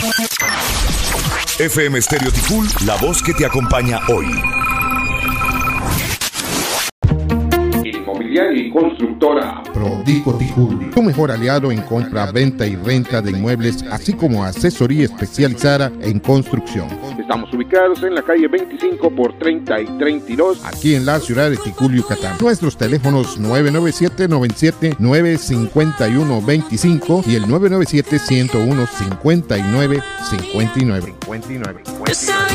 FM Estéreo Ticul, la voz que te acompaña hoy. Inmobiliaria y constructora Prodico Ticul, tu mejor aliado en compra, venta y renta de inmuebles, así como asesoría especializada en construcción. Estamos ubicados en la calle 25 por 30 y 32, aquí en la ciudad de Ticul, Yucatán. Nuestros teléfonos 997-97-951-25 y el 997-101-5959.